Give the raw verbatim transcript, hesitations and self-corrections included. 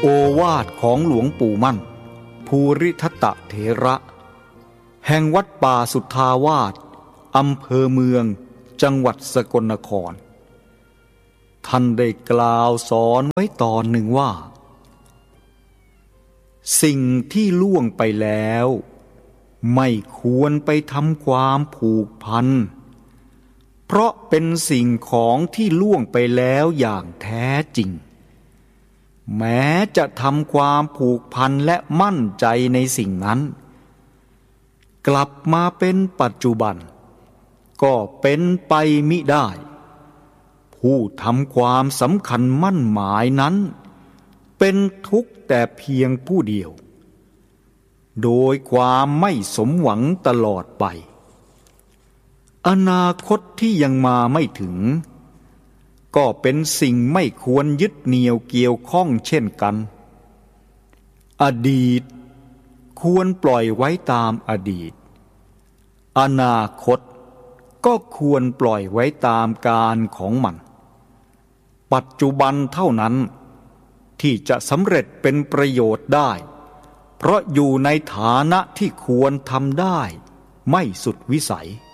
โอวาทของหลวงปู่มั่นภูริทัตตเถระแห่งวัดป่าสุทธาวาสอำเภอเมืองจังหวัดสกลนครท่านได้กล่าวสอนไว้ตอนหนึ่งว่าสิ่งที่ล่วงไปแล้วไม่ควรไปทำความผูกพันเพราะเป็นสิ่งของที่ล่วงไปแล้วอย่างแท้จริงแม้จะทำความผูกพันและมั่นใจในสิ่งนั้นกลับมาเป็นปัจจุบันก็เป็นไปมิได้ผู้ทำความสำคัญมั่นหมายนั้นเป็นทุกข์แต่เพียงผู้เดียวโดยความไม่สมหวังตลอดไปอนาคตที่ยังมาไม่ถึงก็เป็นสิ่งไม่ควรยึดเหนี่ยวเกี่ยวข้องเช่นกันอดีตควรปล่อยไว้ตามอดีตอนาคตก็ควรปล่อยไว้ตามกาลของมันปัจจุบันเท่านั้นที่จะสำเร็จเป็นประโยชน์ได้เพราะอยู่ในฐานะที่ควรทำได้ไม่สุดวิสัย